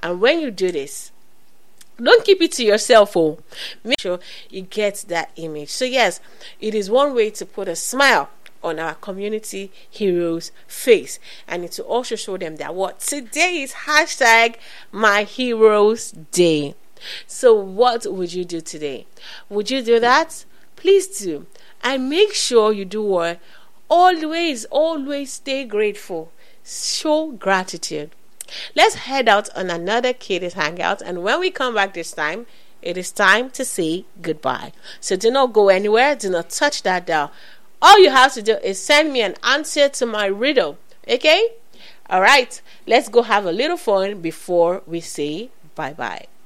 And when you do this, don't keep it to yourself. Make sure you get that image. So yes, it is one way to put a smile on our community heroes' face, and it will also show them that what today is hashtag my heroes day. So what would you do today? Would you do that? Please do. And make sure you do what? Always stay grateful. Show gratitude. Let's head out on another Kiddies Hangout, and when we come back this time, it is time to say goodbye. So do not go anywhere. Do not touch that dial. All you have to do is send me an answer to my riddle. Okay? Alright, let's go have a little fun before we say bye-bye.